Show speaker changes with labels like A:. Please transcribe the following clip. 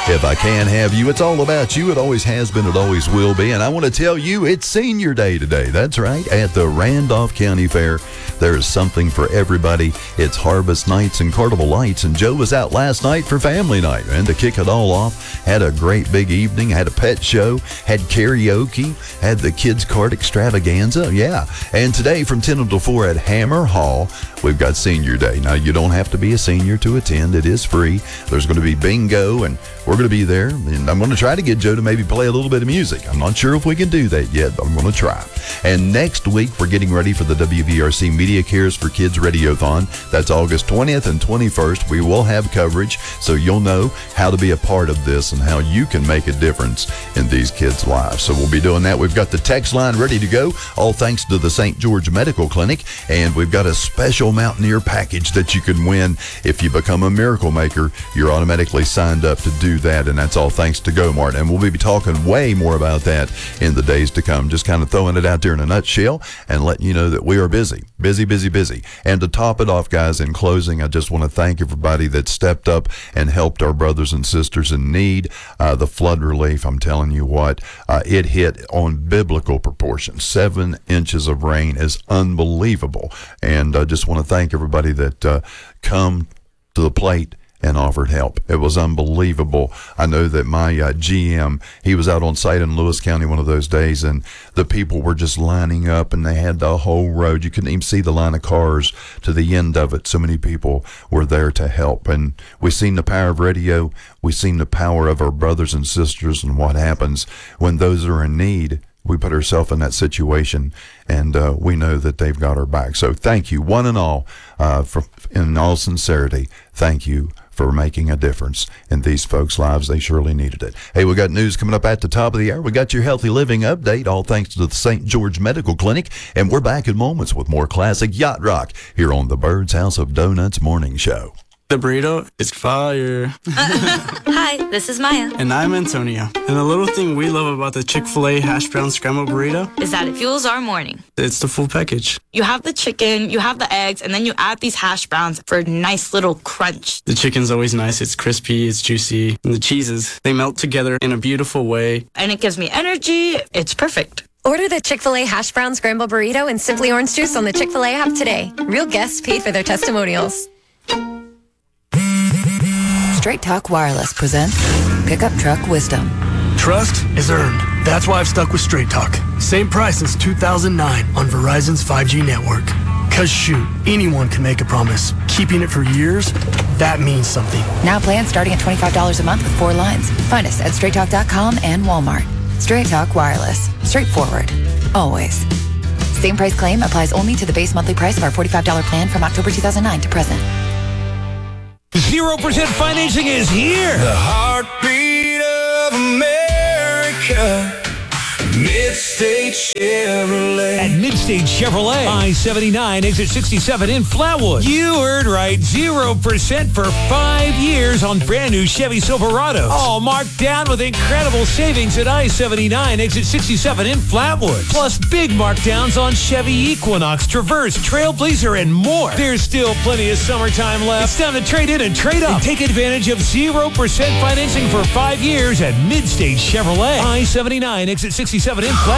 A: If I Can't Have You, it's all about you. It always has been, it always will be. And I want to tell you, it's Senior Day today. That's right. At the Randolph County Fair, there is something for everybody. It's Harvest Nights and Carnival Lights. And Joe was out last night for family night. And to kick it all off, had a great big evening, had a pet show, had karaoke, had the kids' card extravaganza. Yeah. And today from 10 until 4 at Hammer Hall, we've got Senior Day. Now, you don't have to be a senior to attend. It is free. There's going to be bingo, and we're going to be there. And I'm going to try to get Joe to maybe play a little bit of music. I'm not sure if we can do that yet, but I'm going to try. And next week, we're getting ready for the WVRC Media Cares for Kids Radiothon. That's August 20th and 21st. We will have coverage, so you'll know how to be a part of this and how you can make a difference in these kids' lives. So we'll be doing that. We've got the text line ready to go, all thanks to the St. George Medical Clinic. And we've got a special Mountaineer package that you can win. If you become a Miracle Maker, you're automatically signed up to do that, and that's all thanks to GoMart. And we'll be talking way more about that in the days to come. Just kind of throwing it out there in a nutshell and letting you know that we are busy. And to top it off, guys, in closing, I just want to thank everybody that stepped up and helped our brothers and sisters in need. The flood relief, I'm telling you what, it hit on biblical proportions. 7 inches of rain is unbelievable. And I just want to thank everybody that come to the plate and offered help. It was unbelievable. I know that my GM, he was out on site in Lewis County one of those days, and the people were just lining up, and they had the whole road. You couldn't even see the line of cars to the end of it. So many people were there to help. And we've seen the power of radio. We've seen the power of our brothers and sisters and what happens when those are in need. We put ourselves in that situation, and we know that they've got our back. So thank you, one and all, in all sincerity, thank you for making a difference in these folks' lives. They surely needed it. Hey, we got news coming up at the top of the hour. We got your Healthy Living Update, all thanks to the St. George Medical Clinic. And we're back in moments with more classic yacht rock here on the Bird's House of Donuts Morning Show.
B: The burrito is fire.
C: Hi, this is Maya.
B: And I'm Antonio. And the little thing we love about the Chick-fil-A hash brown scrambled burrito
C: is that it fuels our morning.
B: It's the full package.
C: You have the chicken, you have the eggs, and then you add these hash browns for a nice little crunch.
B: The chicken's always nice. It's crispy, it's juicy. And the cheeses, they melt together in a beautiful way.
C: And it gives me energy. It's perfect.
D: Order the Chick-fil-A hash brown scrambled burrito and Simply Orange Juice on the Chick-fil-A app today. Real guests pay for their testimonials.
E: Straight Talk Wireless presents Pickup Truck Wisdom.
F: Trust is earned. That's why I've stuck with Straight Talk. Same price since 2009 on Verizon's 5G network. Cause shoot, anyone can make a promise. Keeping it for years, that means something.
E: Now plans starting at $25 a month with 4 lines. Find us at straighttalk.com and Walmart. Straight Talk Wireless. Straightforward. Always. Same price claim applies only to the base monthly price of our $45 plan from October 2009 to present.
G: 0% financing is here.
H: The heartbeat of America. Midstate Chevrolet.
G: At Midstate Chevrolet, I-79, exit 67 in Flatwood. You heard right, 0% for 5 years on brand new Chevy Silverados. All marked down with incredible savings at I-79, exit 67 in Flatwood. Plus big markdowns on Chevy Equinox, Traverse, Trailblazer, and more. There's still plenty of summertime left. It's time to trade in and trade up. And take advantage of 0% financing for 5 years at Midstate Chevrolet. I-79, exit 67 in Flatwood.